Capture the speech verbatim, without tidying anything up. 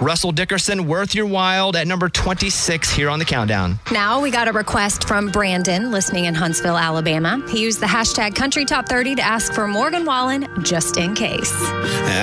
Russell Dickerson, Worth Your While at number twenty-six here on the countdown. Now we got a request from Brandon, listening in Huntsville, Alabama. He used the hashtag Country Top thirty to ask for Morgan Wallen, just in case.